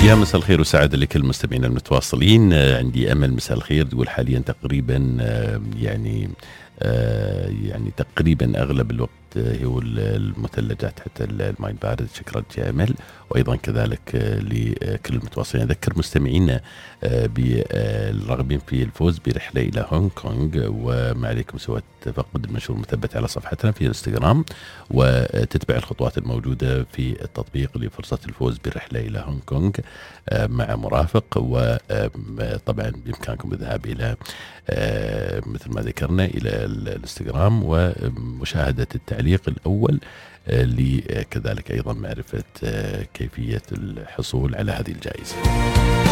يا مساء الخير وسعادة لكل المستمعين المتواصلين. عندي أمل مساء الخير تقول حاليا تقريبا يعني تقريبا أغلب الوقت هو المثلجات حتى الماء البارد. شكرا يا أمل، وأيضا كذلك لكل المتواصلين. أذكر مستمعينا بالراغبين في الفوز برحلة إلى هونغ كونغ، وما عليكم سوى تفقد المنشور المثبت على صفحتنا في الانستغرام وتتبع الخطوات الموجودة في التطبيق لفرصة الفوز برحلة إلى هونغ كونغ مع مرافق. وطبعا بإمكانكم الذهاب إلى مثل ما ذكرنا إلى الانستغرام ومشاهدة التعليق الأول لكذلك أيضا معرفة كيفية الحصول على هذه الجائزة.